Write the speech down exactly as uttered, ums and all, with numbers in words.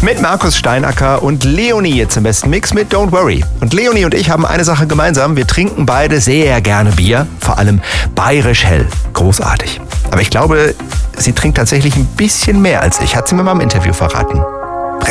Mit Markus Steinacker und Leonie jetzt im besten Mix mit Don't Worry. Und Leonie und ich haben eine Sache gemeinsam. Wir trinken beide sehr gerne Bier, vor allem bayerisch hell. Großartig. Aber ich glaube, sie trinkt tatsächlich ein bisschen mehr als ich, hat sie mir mal im Interview verraten.